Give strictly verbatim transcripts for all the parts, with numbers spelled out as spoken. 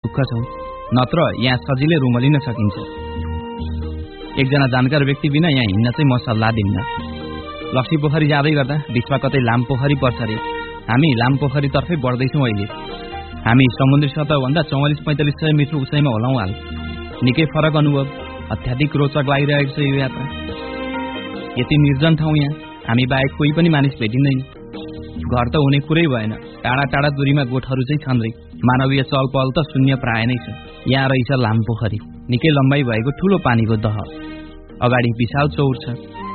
ढुक्क छौं, नत्र यहाँ सजिलै रुमलिन सकिन्छ। एकजना जानकार व्यक्ति बिना यहाँ हिँड्न चाहिँ म सल्लाह दिन्न। लक्ष्मी पोखरी जाँदै गर्दा बिचमा कतै लाम पोखरी पर्छ रे। हामी लाम पोखरी तर्फै बढ्दैछौँ अहिले। हामी समुद्री सतहभन्दा चौवालिस पैंतालिस सय मिटर उचाइमा होलाउँ हाल। निकै फरक अनुभव, अत्याधिक रोचक लागिरहेको छ यो यात्रा। यति निर्जन ठाउँ यहाँ हामी बाहेक कोही पनि मानिस भेटिँदैन। घर त हुने कुरै भएन, टाढा टाढा दूरीमा गोठहरू चाहिँ छन् रे। मानवीय चल पहल त शून्य प्राय नै छ। यहाँ रहेछ लाम पोखरी, निकै लम्बाइ भएको ठूलो पानीको दह। अगाडि विशाल चौर छ।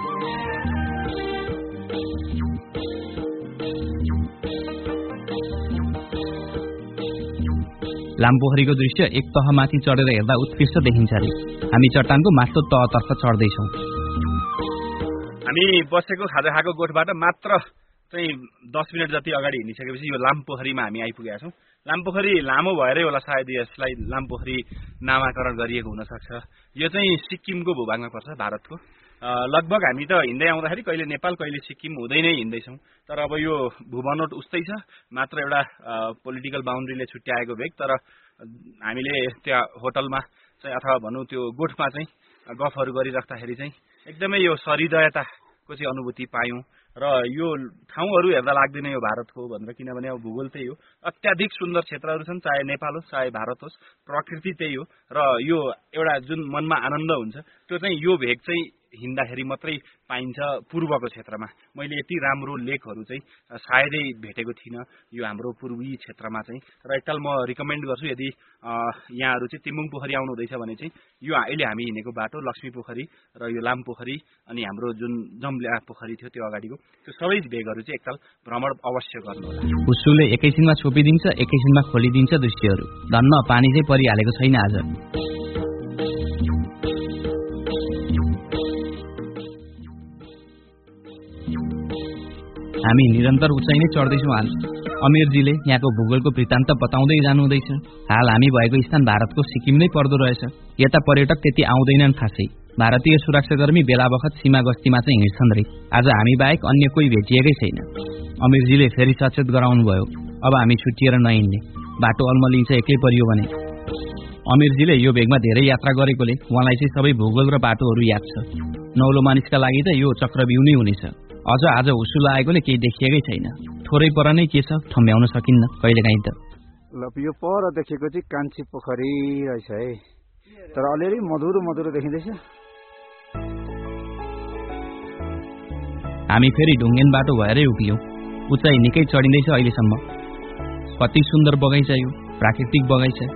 लाम पोखरीको दृश्य एक तह माथि चढेर हेर्दा उत्कृष्ट देखिन्छ रे। हामी चट्टानको माथिल्लो तहतर्फ चढ्दैछौँ। हामी बसेको खाजा खाएको गोठबाट मात्र चाहिँ दस मिनट जति अगाडि हिँडिसकेपछि यो लाम पोखरीमा हामी आइपुगेका छौँ। लाम पोखरी लामो भएरै होला सायद यसलाई लाम पोखरी नामाकरण गरिएको हुन सक्छ। यो चाहिँ सिक्किमको भूभागमा पर्छ, भारतको। लगभग हामी त हिँड्दै आउँदाखेरि कहिले नेपाल कहिले सिक्किम हुँदै नै हिँड्दैछौँ। तर अब यो भूबनोट उस्तै छ, मात्र एउटा पोलिटिकल बााउन्ड्रीले छुट्याएको भेग। तर हामीले त्यहाँ होटलमा चाहिँ अथवा भनौँ त्यो गोठमा चाहिँ गफहरू गरिराख्दाखेरि चाहिँ एकदमै यो सहृदयताको चाहिँ अनुभूति पायौँ। र यो ठाउँहरू हेर्दा लाग्दैन यो भारतको भनेर, किनभने अब भूगोल त्यही हो। अत्याधिक सुन्दर क्षेत्रहरू छन्, चाहे नेपाल होस् चाहे भारत होस्, प्रकृति त्यही हो। र यो एउटा जुन मनमा आनन्द हुन्छ त्यो चाहिँ यो भेग चाहिँ हिँड्दाखेरि मात्रै पाइन्छ पूर्वको क्षेत्रमा। मैले यति राम्रो लेकहरू चाहिँ सायदै भेटेको थिइनँ यो हाम्रो पूर्वी क्षेत्रमा चाहिँ। र एकताल म रिकमेन्ड गर्छु, यदि यहाँहरू चाहिँ तिम्बुङ पोखरी आउनु हुँदैछ भने चाहिँ यो अहिले हामी हिँडेको बाटो लक्ष्मी पोखरी र यो लाम पोखरी अनि हाम्रो जुन जम्ल्या पोखरी थियो त्यो अगाडिको त्यो सबै भेगहरू चाहिँ एकताल भ्रमण अवश्य गर्नु होला। हुस्सुले एकैछिनमा छोपिदिन्छ, एकैछिनमा खोलिदिन्छ दृश्यहरू। धन्न पानी चाहिँ परिहालेको छैन आज। हामी निरन्तर उचाइ नै चढ्दैछौँ हाल। अमीरजीले यहाँको भूगोलको वृत्तान्त बताउँदै जानुहुँदैछ। हाल हामी भएको स्थान भारतको सिक्किम नै पर्दो रहेछ। यता पर्यटक त्यति आउँदैनन् खासै। भारतीय सुरक्षाकर्मी बेला बखत सीमा गस्तीमा चाहिँ हिँड्छन् रे। आज हामी बाहेक अन्य कोही भेटिएकै छैन। अमीरजीले फेरि सचेत गराउनुभयो, अब हामी छुट्टिएर नहिँड्ने, बाटो अल्मलिन्छ एक्लै परियो भने। अमीरजीले यो भेगमा धेरै यात्रा गरेकोले उहाँलाई चाहिँ सबै भूगोल र बाटोहरू याद छ। नौलो मानिसका लागि त यो चक्रव्यूह नै हुनेछ। अझ आज हुस्सु लागेकोले केही देखिएकै छैन। थोरै पर नै के छ ठम्ब्याउन सकिन्न कहिलेकाहीँ त। ल यो पर देखेको चाहिँ कान्छी पोखरी रहेछ है, तर अलिअलि मधुरो मधुरो देखिँदैछ। हामी फेरि ढुङ्गेन बाटो भएरै उभियौँ। उचाइ निकै चढिँदैछ अहिलेसम्म। कति सुन्दर बगैँचा यो, प्राकृतिक बगैँचा।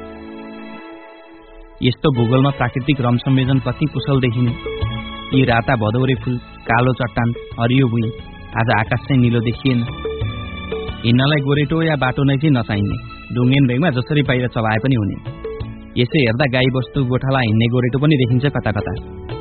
यस्तो भूगोलमा प्राकृतिक रमसंयोजन कति कुशल देखिने। यी राता भदौरे फूल, कालो चट्टान, हरियो भुइँ, आज आकाश चाहिँ निलो देखिएन। हिँड्नलाई गोरेटो या बाटो नै चाहिँ नचाहिने। ढुङ्गेन भेगमा जसरी पाइर चलाए पनि हुने। यसै हेर्दा गाई बस्तु गोठाला हिँड्ने गोरेटो पनि देखिन्छ कता कता।